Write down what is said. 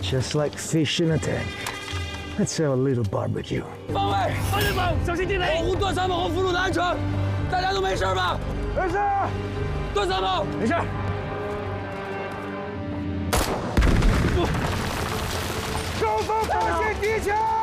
Just like fish in a tank. Let's have a little barbecue. 方位，方前方，小心地雷！保护段三宝和俘虏的安全。大家都没事吧？ 没事。 段三宝， 没事。中锋发现敌情。